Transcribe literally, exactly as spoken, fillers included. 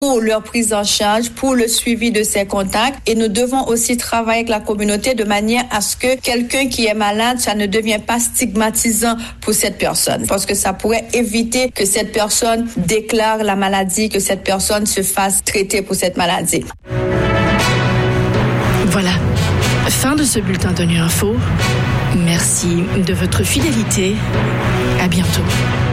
pour leur prise en charge, pour le suivi de ces contacts. Et nous devons aussi travailler avec la communauté de manière à ce que quelqu'un qui est malade, ça ne devient pas stigmatisant pour cette personne. Parce que ça pourrait éviter que cette personne déclare la maladie, que cette personne se fasse traiter pour cette maladie. Voilà, fin de ce bulletin de Nu Info. Merci de votre fidélité. À bientôt.